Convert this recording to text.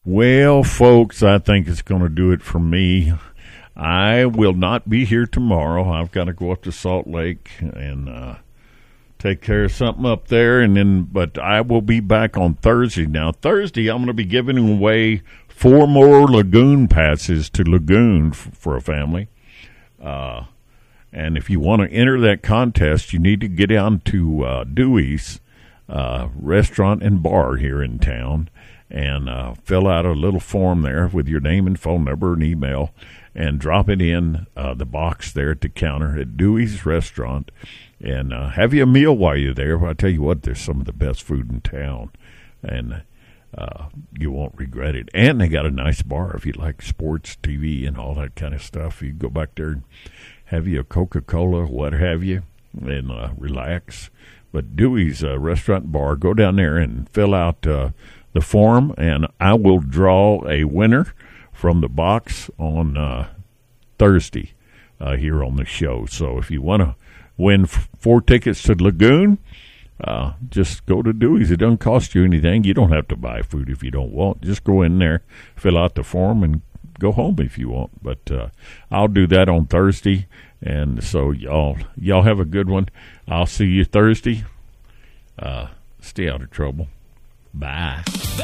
Well, folks, I think it's going to do it for me. I will not be here tomorrow. I've got to go up to Salt Lake and take care of something up there, but I will be back on Thursday. Now, Thursday, I'm going to be giving away 4 more lagoon passes to Lagoon for a family. And if you want to enter that contest, you need to get down to Dewey's restaurant and bar here in town and fill out a little form there with your name and phone number and email and drop it in the box there at the counter at Dewey's restaurant and have you a meal while you're there. But I tell you what, there's some of the best food in town, and you won't regret it. And they got a nice bar if you like sports, TV, and all that kind of stuff. You go back there and have you a Coca-Cola, what have you, and relax. But Dewey's restaurant bar, go down there and fill out the form, and I will draw a winner from the box on Thursday here on the show. So if you want to win 4 tickets to Lagoon, just go to Dewey's. It doesn't cost you anything. You don't have to buy food if you don't want. Just go in there, fill out the form, and go home if you want. But I'll do that on Thursday, and so y'all have a good one. I'll see you Thursday. Stay out of trouble. Bye.